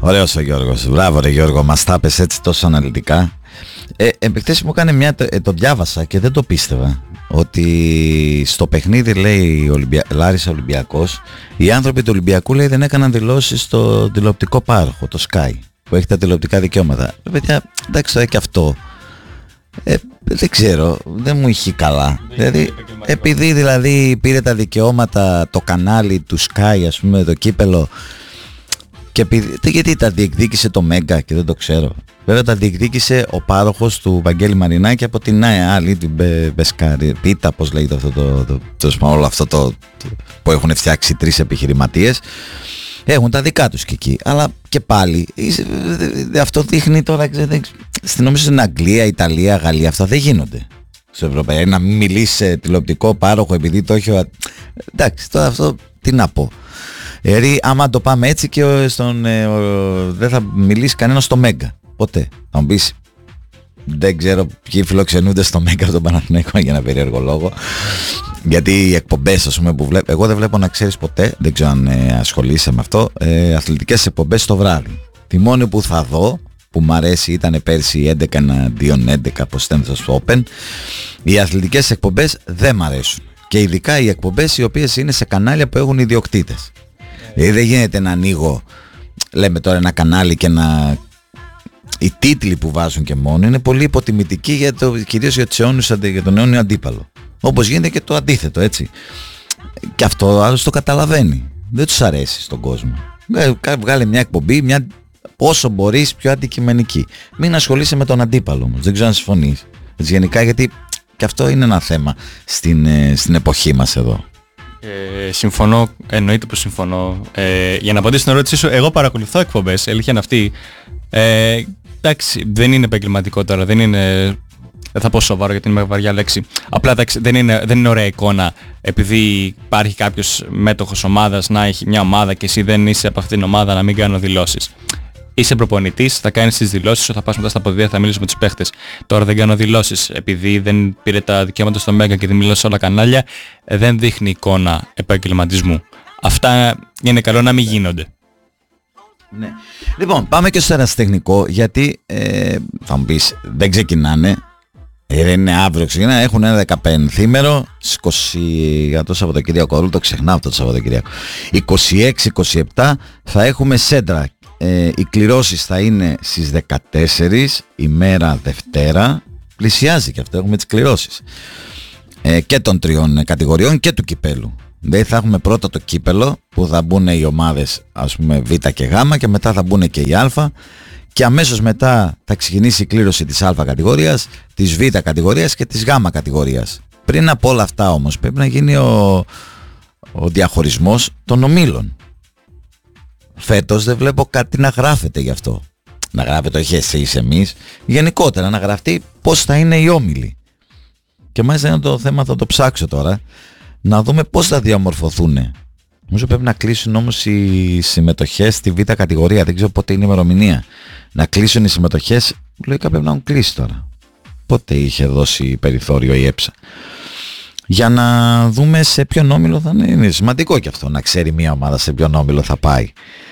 Ωραίος ο Γιώργος. Μπράβο ρε Γιώργο, μας τα πες έτσι τόσο αναλυτικά. Επικτές μου έκανε το διάβασα και δεν το πίστευα. Ότι στο παιχνίδι, λέει Λάρισα Ολυμπιακός, οι άνθρωποι του Ολυμπιακού, λέει, δεν έκαναν δηλώσεις στο τηλεοπτικό πάροχο, το Sky, που έχει τα τηλεοπτικά δικαιώματα. Παιδιά, εντάξει, τώρα και αυτό. Δεν ξέρω, δεν μου είχε καλά. Δηλαδή, επειδή δηλαδή πήρε τα δικαιώματα το κανάλι του Sky, ας πούμε, το κύπελο, και επειδή, γιατί τα διεκδίκησε το Μέγκα και δεν το ξέρω. Βέβαια τα διεκδίκησε ο πάροχος του Βαγγέλη Μαρινάκη από την άλλη, την Μπεσκάρη, Πίτα, πώς λέγεται όλο αυτό το που έχουν φτιάξει τρεις επιχειρηματίες. Έχουν τα δικά τους και εκεί. Αλλά και πάλι, αυτό δείχνει τώρα, νομίζω στην Αγγλία, Ιταλία, Γαλλία, αυτά δεν γίνονται. Στο Ευρωπαϊκό, να μην μιλήσει σε τηλεοπτικό πάροχο επειδή το έχει. Εντάξει, τώρα αυτό τι να πω. Δηλαδή, άμα το πάμε έτσι και δεν θα μιλήσει κανένας στο Μέγκα. Ποτέ. Θα μου πεις, δεν ξέρω ποιοι φιλοξενούνται στο Μέγκα από τον Παναθηναϊκό για ένα περίεργο λόγο. Γιατί οι εκπομπές, ας πούμε, που βλέπω, εγώ δεν βλέπω, να ξέρεις, ποτέ, δεν ξέρω αν ασχολείσαι με αυτό, αθλητικές εκπομπές το βράδυ. Τη μόνη που θα δω, που μου αρέσει, ήταν πέρσι 11-11, πως ήταν στο Open. Οι αθλητικές εκπομπές δεν μ' αρέσουν. Και ειδικά οι εκπομπές οι οποίες είναι σε κανάλια που έχουν ιδιοκτήτες. Δηλαδή δεν γίνεται να ανοίγω, λέμε τώρα, ένα κανάλι και να... Οι τίτλοι που βάζουν και μόνο είναι πολύ υποτιμητικοί κυρίως για τον αιώνιο αντίπαλο. Όπως γίνεται και το αντίθετο, έτσι. Και αυτό άλλος το καταλαβαίνει. Δεν τους αρέσει στον κόσμο. Βγάλε μια εκπομπή, όσο μπορείς πιο αντικειμενική. Μην ασχολείσαι με τον αντίπαλο όμως. Δεν ξέρω αν συμφωνείς. Γενικά, γιατί και αυτό είναι ένα θέμα στην εποχή μας εδώ. Συμφωνώ, εννοείται που συμφωνώ. Για να απαντήσω στην ερώτησή σου, εγώ παρακολουθώ εκπομπές, αλήθεια είναι αυτή. Εντάξει, δεν είναι επαγγελματικό τώρα, δεν θα πω σοβαρό γιατί είναι με βαριά λέξη. Απλά εντάξει, δεν είναι ωραία εικόνα επειδή υπάρχει κάποιος μέτοχος ομάδας να έχει μια ομάδα και εσύ δεν είσαι από αυτήν την ομάδα να μην κάνω δηλώσεις. Είσαι προπονητής, θα κάνεις τις δηλώσεις σου, θα πας μετά στα ποδητήρια, θα μιλήσεις με τους παίχτες. Τώρα δεν κάνω δηλώσεις επειδή δεν πήρε τα δικαιώματα στο Μέγκα και δεν μιλώ σε όλα κανάλια, δεν δείχνει εικόνα επαγγελματισμού. Αυτά είναι καλό να μην γίνονται. Ναι. Λοιπόν, πάμε και στο ερασιτεχνικό, γιατί θα μου πεις, δεν ξεκινάνε. Δεν είναι αύριο, ξεκινάνε. Έχουν ένα 15ήμερο στις 20 για το Σαββατοκύριακο. Όλο το ξεχνάω αυτό το Σαββατοκύριακο. 26-27 θα έχουμε σέντρα. Οι κληρώσεις θα είναι στις 14 ημέρα Δευτέρα. Πλησιάζει και αυτό, έχουμε τις κληρώσεις και των τριών κατηγοριών και του κυπέλου. Δηλαδή θα έχουμε πρώτα το κύπελο που θα μπουν οι ομάδες, ας πούμε, Β και Γ, και μετά θα μπουν και οι Α, και αμέσως μετά θα ξεκινήσει η κλήρωση της Α κατηγορίας, της Β κατηγορίας και της Γ κατηγορίας. Πριν από όλα αυτά όμως πρέπει να γίνει ο διαχωρισμός των ομίλων. Φέτος δεν βλέπω κάτι να γράφεται γι' αυτό. Να γράφεται όχι εσείς εμείς, γενικότερα να γραφτεί πώς θα είναι οι όμιλοι. Και μάλιστα είναι το θέμα, θα το ψάξω τώρα, να δούμε πώς θα διαμορφωθούν. Νομίζω πρέπει να κλείσουν όμως οι συμμετοχές στη Β κατηγορία. Δεν ξέρω πότε είναι η ημερομηνία. Να κλείσουν οι συμμετοχές, λογικά πρέπει να έχουν κλείσει τώρα. Πότε είχε δώσει περιθώριο η ΕΨΑ. Για να δούμε σε ποιον όμιλο θα είναι. Είναι σημαντικό και αυτό, να ξέρει μια ομάδα σε ποιον όμιλο θα πάει.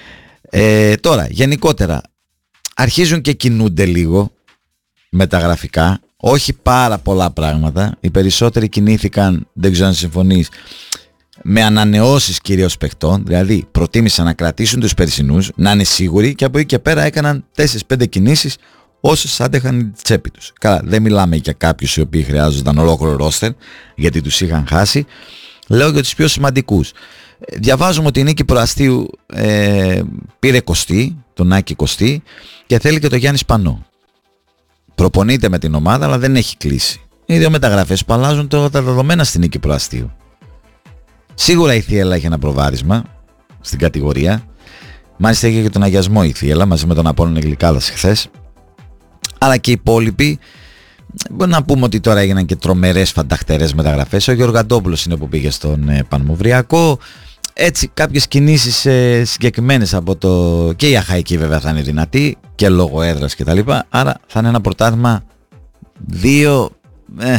Τώρα, γενικότερα, αρχίζουν και κινούνται λίγο με τα γραφικά. Όχι πάρα πολλά πράγματα. Οι περισσότεροι κινήθηκαν, δεν ξέρω αν συμφωνείς, με ανανεώσεις κυρίως παιχτών. Δηλαδή προτίμησαν να κρατήσουν τους περσινούς, να είναι σίγουροι, και από εκεί και πέρα έκαναν 4-5 κινήσεις όσες άντεχαν η τσέπη τους. Καλά, δεν μιλάμε για κάποιους οι οποίοι χρειάζονταν ολόκληρο ρόστερ γιατί τους είχαν χάσει. Λέω για τους πιο σημαντικούς. Διαβάζουμε ότι η Νίκη Προαστίου πήρε 20, τον Άκη 20, και θέλει και το Γιάννη Σπανό. Προπονείται με την ομάδα αλλά δεν έχει κλείσει. Είναι δύο μεταγραφές που αλλάζουν τα δεδομένα στην Νίκη Προαστίου. Σίγουρα η Θίελα έχει ένα προβάδισμα στην κατηγορία. Μάλιστα είχε και τον αγιασμό η Θίελα μαζί με τον Απόλλωνα Γλυκάδας χθες. Αλλά και οι υπόλοιποι, μπορεί να πούμε ότι τώρα έγιναν και τρομερές φανταχτερές μεταγραφές. Ο Γεωργαντόπουλος είναι που πήγε στον Πανμοβριακό. Έτσι κάποιες κινήσεις συγκεκριμένες από το... Και η Αχαϊκή βέβαια θα είναι δυνατή και λόγω έδρας κτλ. Άρα θα είναι ένα πρωτάθλημα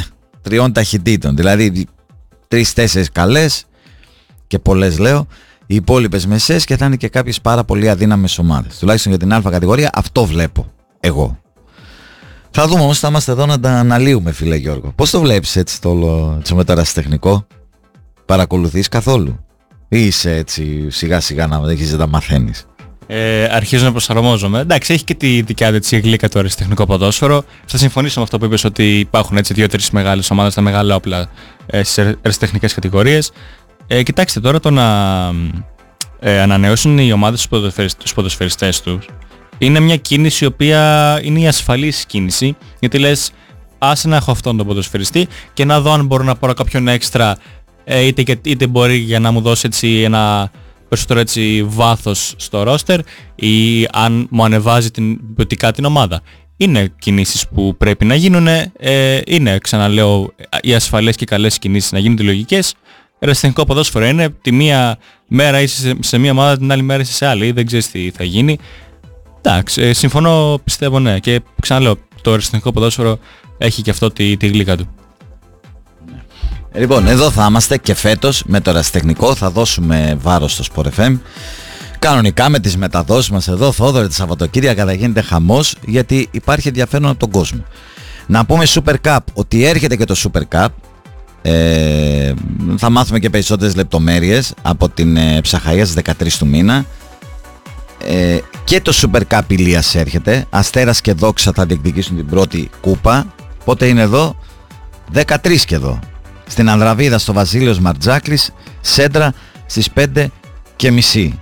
2-3 ταχυτήτων. Δηλαδή 3-4 καλές και πολλές λέω, οι υπόλοιπες μεσές και θα είναι και κάποιες πάρα πολύ αδύναμες ομάδες. Τουλάχιστον για την Α κατηγορία αυτό βλέπω εγώ. Θα δούμε όμως, θα είμαστε εδώ να τα αναλύουμε, φίλε Γιώργο. Πώς το βλέπεις έτσι το όλο μεταρασιτεχνικό? Παρακολουθείς καθόλου ή είσαι έτσι σιγά σιγά να έχεις να τα μαθαίνεις? Αρχίζω να προσαρμόζομαι. Εντάξει, έχει και τη δικιά της γλύκα του αεραστεχνικό ποδόσφαιρο. Θα συμφωνήσω με αυτό που είπες, ότι υπάρχουν έτσι 2-3 μεγάλες ομάδες, τα μεγάλα όπλα στις αεραστεχνικές κατηγορίες. Κοιτάξτε τώρα, το να ανανεώσουν οι ομάδες τους ποδοσφαιριστές τους είναι μια κίνηση η οποία είναι η ασφαλής κίνηση, γιατί λες άσε να έχω αυτόν τον ποδοσφαιριστή και να δω αν μπορώ να πάρω κάποιον έξτρα, είτε μπορεί για να μου δώσει έτσι ένα περισσότερο έτσι βάθος στο ρόστερ, ή αν μου ανεβάζει ποιοτικά την ομάδα. Είναι κινήσεις που πρέπει να γίνουν, είναι, ξαναλέω, οι ασφαλές και καλές κινήσεις να γίνονται λογικές. Αεραστεχνικό ποδόσφαιρο είναι, τη μία μέρα είσαι σε μία ομάδα, την άλλη μέρα είσαι σε άλλη, δεν ξέρεις τι θα γίνει. Εντάξει, συμφωνώ, πιστεύω, ναι, και ξαναλέω, το αεραστεχνικό ποδόσφαιρο έχει και αυτό τη γλύκα του. Λοιπόν, εδώ θα είμαστε και φέτος με το αεραστεχνικό, θα δώσουμε βάρος στο Sport FM. Κανονικά με τις μεταδόσεις μας εδώ, Θόδωρε, τη Σαββατοκύριακα θα γίνεται χαμός, γιατί υπάρχει ενδιαφέρον από τον κόσμο. Να πούμε Super Cup, ότι έρχεται και το Super Cup. Θα μάθουμε και περισσότερες λεπτομέρειες από την Ψαχαΐα στις 13 του μήνα. Και το Super Cup Ηλίας έρχεται. Αστέρας και Δόξα θα διεκδικήσουν την πρώτη κούπα. Πότε είναι εδώ? 13 και εδώ. Στην Ανδραβίδα, στο Βασίλειος Μαρτζάκλης, Σέντρα στις 5:30.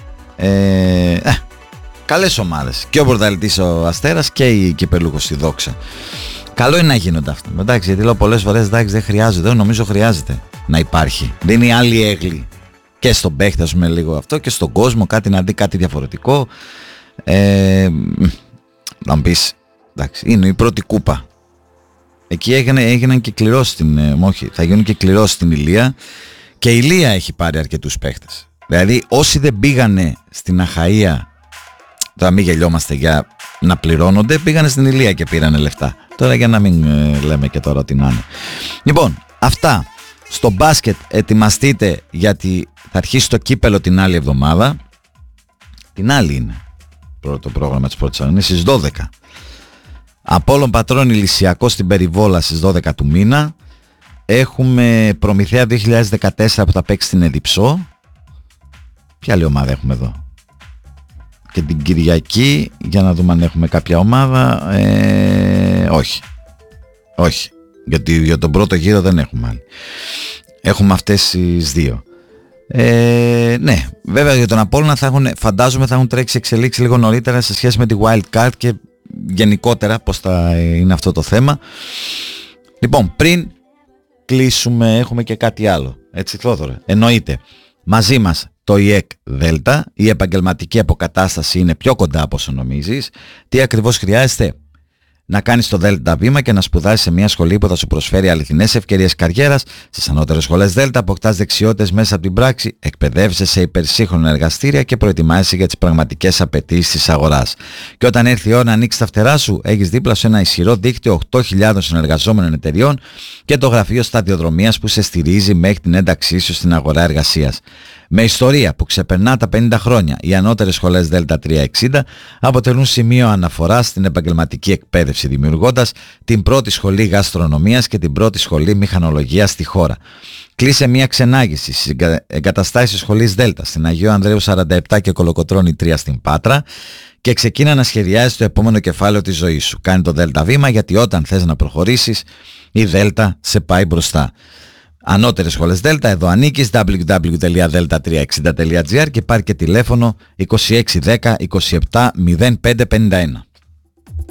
Καλές ομάδες. Και ο Πρωταθλητής ο Αστέρας και η Κυπελούχος η Δόξα. Καλό είναι να γίνονται αυτά. Εντάξει, γιατί λέω πολλές φορές, εντάξει, δεν χρειάζεται. Νομίζω χρειάζεται να υπάρχει. Δεν είναι άλλη έγκλη. Και στον παίχτη, ας πούμε, λίγο αυτό, και στον κόσμο κάτι να δει κάτι διαφορετικό. Να μου πεις, εντάξει, είναι η πρώτη κούπα. Εκεί έγιναν και κληρώσεις θα γίνουν και κληρώσεις στην Ηλία, και η Ηλία έχει πάρει αρκετούς παίχτες. Δηλαδή όσοι δεν πήγανε στην Αχαΐα, τώρα μην γελιόμαστε για να πληρώνονται, πήγανε στην Ηλία και πήρανε λεφτά. Τώρα για να μην λέμε και τώρα τι να είναι. Λοιπόν, αυτά. Στο μπάσκετ ετοιμαστείτε, γιατί θα αρχίσει το κύπελο την άλλη εβδομάδα. Την άλλη είναι το πρόγραμμα της πρώτης αγωνίας, στις 12. Απόλλων Πατρών Ηλυσιακό στην Περιβόλα στις 12 του μήνα. Έχουμε Προμηθέα 2014 που θα παίξει στην Εδιψό. Ποια άλλη ομάδα έχουμε εδώ? Και την Κυριακή, για να δούμε αν έχουμε κάποια ομάδα. Όχι. Γιατί για τον πρώτο γύρο δεν έχουμε άλλη. Έχουμε αυτές τις δύο. Ναι, βέβαια για τον Απόλλωνα φαντάζομαι θα έχουν τρέξει εξελίξει λίγο νωρίτερα σε σχέση με τη Wild Card και γενικότερα πως θα είναι αυτό το θέμα. Λοιπόν, πριν κλείσουμε έχουμε και κάτι άλλο. Έτσι, Θόδωρε? Εννοείται. Μαζί μας το ΙΕΚ Δέλτα, η επαγγελματική αποκατάσταση είναι πιο κοντά από όσο νομίζεις. Τι ακριβώς χρειάζεται? Να κάνεις το Δέλτα βήμα και να σπουδάσεις σε μια σχολή που θα σου προσφέρει αληθινές ευκαιρίες καριέρας. Στις ανώτερες σχολές Δέλτα αποκτάς δεξιότητες μέσα από την πράξη, εκπαιδεύεσαι σε υπερσύγχρονα εργαστήρια και προετοιμάζεσαι για τις πραγματικές απαιτήσεις της αγοράς. Και όταν έρθει η ώρα να ανοίξεις τα φτερά σου, έχεις δίπλα σου ένα ισχυρό δίκτυο 8.000 συνεργαζόμενων εταιριών και το γραφείο σταδιοδρομίας που σε στηρίζει μέχρι την ένταξή σου στην αγορά εργασίας. Με ιστορία που ξεπερνά τα 50 χρόνια, οι ανώτερες σχολές Δέλτα 360 αποτελούν σημείο αναφοράς στην επαγγελματική εκπαίδευση, δημιουργώντας την πρώτη σχολή γαστρονομίας και την πρώτη σχολή μηχανολογίας στη χώρα. Κλείσε μια ξενάγηση στις εγκαταστάσεις σχολής Δέλτα στην Αγίου Ανδρέου 47 και Κολοκοτρώνη 3 στην Πάτρα και ξεκίνα να σχεδιάζεις το επόμενο κεφάλαιο της ζωής σου. Κάνε το Δέλτα βήμα, γιατί όταν θες να προχωρήσεις, η Δέλτα σε πάει μπροστά. Ανώτερες σχολές Δέλτα, εδώ ανήκεις, www.delta360.gr, και πάρει και τηλέφωνο 2610 27 0551.